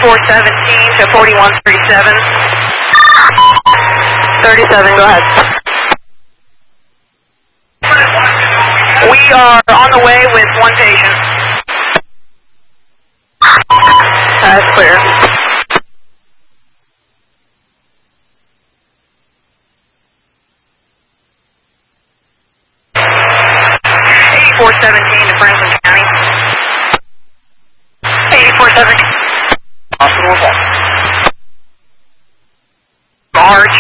8417 to 4137. 37, go ahead. We are on the way with one patient. That's clear. to Franklin County. 8417. Hospital call. March.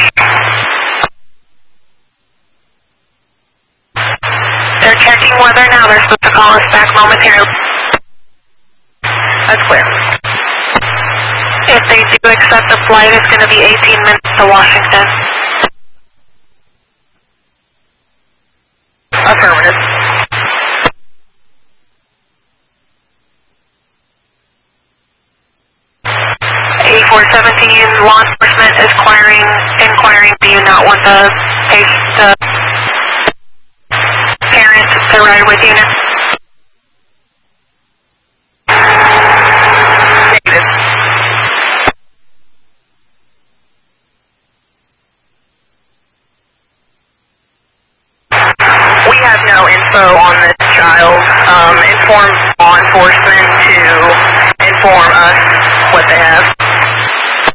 They're checking weather now. They're supposed to call us back momentarily. That's clear. If they do accept the flight, it's going to be 18 minutes to Washington. Affirmative. Law enforcement is inquiring, do you not want the parents to ride with you now? Negative. We have no info on this child. Inform law enforcement to inform us what they have.